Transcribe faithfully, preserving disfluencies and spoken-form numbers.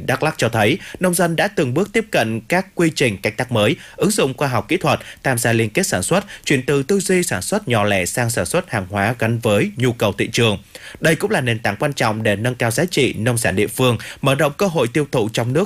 Đắk Lắk cho thấy nông dân đã từng bước tiếp cận các quy trình canh tác mới, ứng dụng khoa học kỹ thuật, tham gia liên kết sản xuất, chuyển từ tư duy sản xuất nhỏ lẻ sang sản xuất hàng hóa gắn với nhu cầu thị trường. Đây cũng là nền tảng quan trọng để nâng cao giá trị nông sản địa phương, mở rộng cơ hội tiêu thụ trong nước